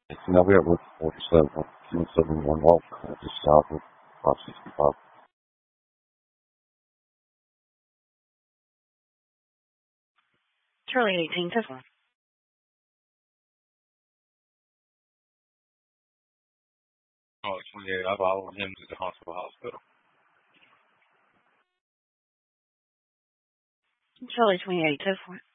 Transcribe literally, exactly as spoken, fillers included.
It's now we have Route forty-seven, one seventy-one Walk, just south of five sixty-five. Charlie eighteen, Tiffin. Oh, twenty-eight. I followed him to the hospital. Hospital. Charlie twenty-eight, Tiffin.